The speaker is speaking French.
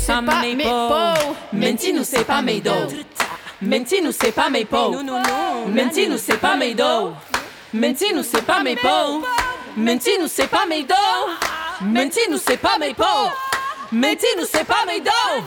c'est pas mes pots. Menti-nous, c'est pas mes dos. Menti-nous, c'est pas mes pots. Menti-nous, c'est pas mes dos. Menti-nous, c'est pas mes pots. Menti-nous, c'est pas mes dos. Menti-nous, c'est pas mes pots. Menti-nous, c'est pas mes dos.